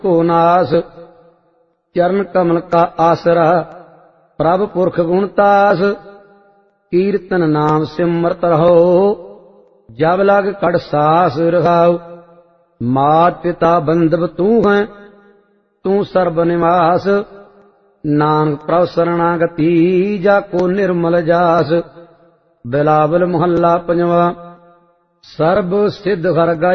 को नास। चरण कमल का आसरा प्रभ पुरख गुणतास। कीर्तन नाम सिमरत रहो जब लग कड़ सास रहाओ। मात पिता बंधव तू है तू सर्ब निवास। नानक प्रभ शरणागति जाको निर्मल जास। बिलावल मोहल्ला पंजवा। सर्ब सिद्ध हर